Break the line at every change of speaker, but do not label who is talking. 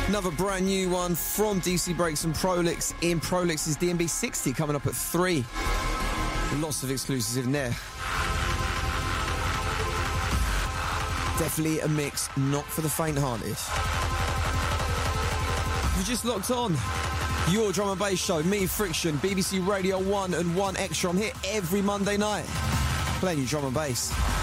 Another brand new one from DC Breaks and Prolix in Prolix's DMB 60 coming up at 3. Lots of exclusives in there. Definitely a mix not for the faint-hearted. You just locked on your drum and bass show, me, Friction, BBC Radio 1 and 1 Extra. I'm here every Monday night playing you drum and bass.